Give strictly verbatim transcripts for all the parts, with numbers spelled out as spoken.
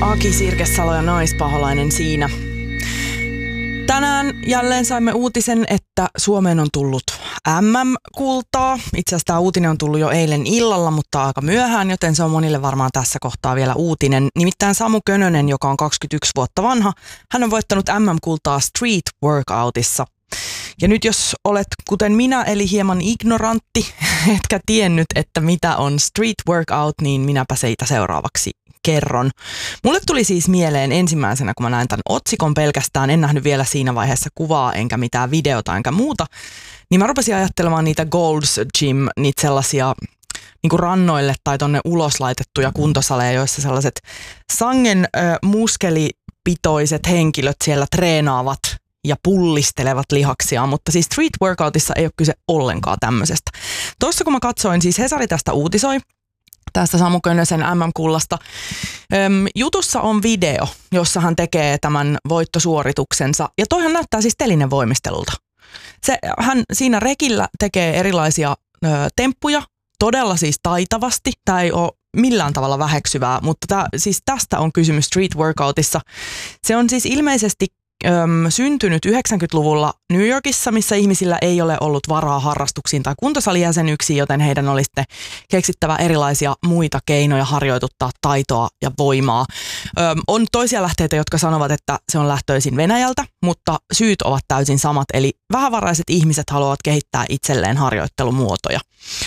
Aki Sirkesalo ja Naispaholainen siinä. Tänään jälleen saimme uutisen, että Suomeen on tullut äm äm-kultaa. Itse asiassa tämä uutinen on tullut jo eilen illalla, mutta aika myöhään, joten se on monille varmaan tässä kohtaa vielä uutinen. Nimittäin Samu Könönen, joka on kaksikymmentäyksi vuotta vanha, hän on voittanut äm äm-kultaa street workoutissa. Ja nyt jos olet kuten minä, eli hieman ignorantti, etkä tiennyt, että mitä on street workout, niin minäpä siitä seuraavaksi kerron. Mulle tuli siis mieleen ensimmäisenä, kun mä näin tämän otsikon pelkästään, en nähnyt vielä siinä vaiheessa kuvaa, enkä mitään videota, enkä muuta, niin mä rupesin ajattelemaan niitä Gold's Gym, niitä sellaisia niin kuin rannoille tai tonne ulos laitettuja kuntosaleja, joissa sellaiset sangen ö, muskelipitoiset henkilöt siellä treenaavat ja pullistelevat lihaksiaan, mutta siis street workoutissa ei ole kyse ollenkaan tämmöisestä. Tuossa kun mä katsoin, siis Hesari tästä uutisoi, tästä Samu Könösen äm äm-kullasta. Öm, jutussa on video, jossa hän tekee tämän voittosuorituksensa, ja toihan näyttää siis telinevoimistelulta. Se, hän siinä rekillä tekee erilaisia ö, temppuja, todella siis taitavasti. Tämä ei ole millään tavalla väheksyvää, mutta tää, siis tästä on kysymys street workoutissa. Se on siis ilmeisesti Öm, syntynyt yhdeksänkymmentäluvulla New Yorkissa, missä ihmisillä ei ole ollut varaa harrastuksiin tai kuntosalijäsenyksiin, joten heidän oli sitten keksittävä erilaisia muita keinoja harjoituttaa taitoa ja voimaa. Öm, on toisia lähteitä, jotka sanovat, että se on lähtöisin Venäjältä, mutta syyt ovat täysin samat, eli vähävaraiset ihmiset haluavat kehittää itselleen harjoittelumuotoja.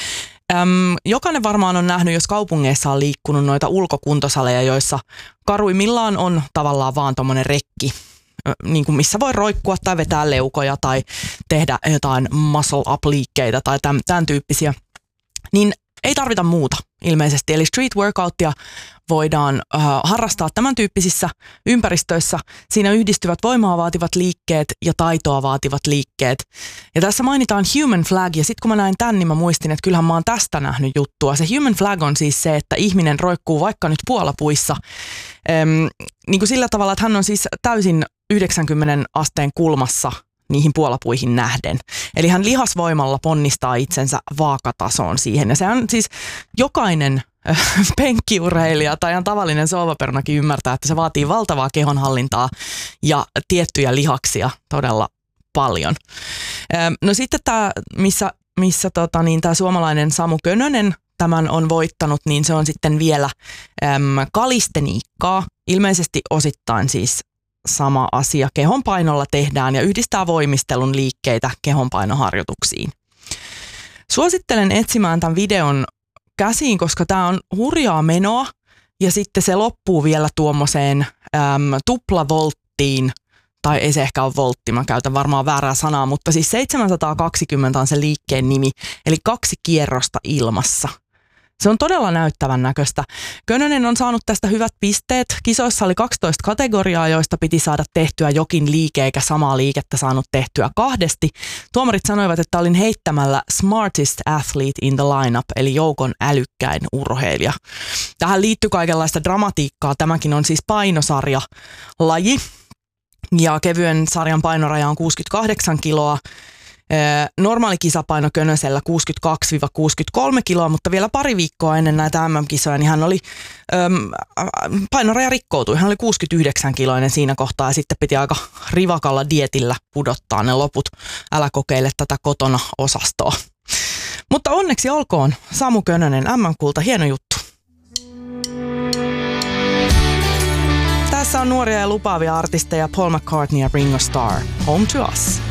Öm, jokainen varmaan on nähnyt, jos kaupungeissa on liikkunut noita ulkokuntosaleja, joissa karuimmillaan on tavallaan vaan tommonen rekki, niin kuin missä voi roikkua tai vetää leukoja tai tehdä jotain muscle up-liikkeitä tai tämän, tämän tyyppisiä, niin ei tarvita muuta ilmeisesti. Eli street workouttia voidaan äh, harrastaa tämän tyyppisissä ympäristöissä. Siinä yhdistyvät voimaa vaativat liikkeet ja taitoa vaativat liikkeet. Ja tässä mainitaan human flag, ja sitten kun mä näin tämän, niin mä muistin, että kyllähän mä oon tästä nähnyt juttua. Se human flag on siis se, että ihminen roikkuu vaikka nyt puolapuissa ähm, niin kuin sillä tavalla, että hän on siis täysin yhdeksänkymmentä asteen kulmassa niihin puolapuihin nähden. Eli hän lihasvoimalla ponnistaa itsensä vaakatasoon siihen. Ja sehän siis jokainen äh, penkkiurheilija tai ihan tavallinen soovaperunakin ymmärtää, että se vaatii valtavaa kehonhallintaa ja tiettyjä lihaksia todella paljon. Ähm, no sitten tämä, missä, missä tota, niin tämä suomalainen Samu Könönen tämän on voittanut, niin se on sitten vielä äm, kalisteniikkaa. Ilmeisesti osittain siis sama asia kehonpainolla tehdään ja yhdistää voimistelun liikkeitä kehonpainoharjoituksiin. Suosittelen etsimään tämän videon käsiin, koska tämä on hurjaa menoa ja sitten se loppuu vielä tuommoiseen äm, tuplavolttiin, tai ei se ehkä ole voltti, mä käytän varmaan väärää sanaa, mutta siis seitsemänsataakaksikymmentä on se liikkeen nimi, eli kaksi kierrosta ilmassa. Se on todella näyttävän näköistä. Könönen on saanut tästä hyvät pisteet. Kisoissa oli kaksitoista kategoriaa, joista piti saada tehtyä jokin liike, eikä samaa liikettä saanut tehtyä kahdesti. Tuomarit sanoivat, että olin heittämällä smartest athlete in the lineup, eli joukon älykkäin urheilija. Tähän liittyy kaikenlaista dramatiikkaa. Tämäkin on siis painosarjalaji, ja kevyen sarjan painoraja on kuusikymmentäkahdeksan kiloa. Normaali kisapaino Könösellä kuusikymmentäkaksi kuusikymmentäkolme kiloa, mutta vielä pari viikkoa ennen näitä äm äm-kisoja, niin hän oli, äm, painoraja rikkoutui, hän oli kuusikymmentäyhdeksän kiloinen siinä kohtaa ja sitten piti aika rivakalla dietillä pudottaa ne loput. Älä kokeile tätä kotona -osastoa. Mutta onneksi olkoon Samu Könönen, äm äm-kulta, hieno juttu. Tässä on nuoria ja lupaavia artisteja Paul McCartney ja Ringo Starr, Home to Us.